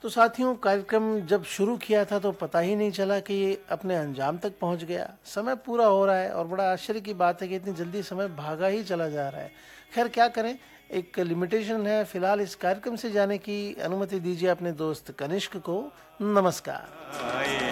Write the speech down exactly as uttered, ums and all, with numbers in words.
तो साथियों, कार्यक्रम जब शुरू किया था तो पता ही नहीं चला कि ये अपने अंजाम तक पहुंच गया। समय पूरा हो रहा है और बड़ा आश्चर्य की बात है कि इतनी जल्दी समय भागा ही चला जा रहा है। खैर क्या करें, एक लिमिटेशन है। फिलहाल इस कार्यक्रम से जाने की अनुमति दीजिए अपने दोस्त कनिष्क को। नमस्कार।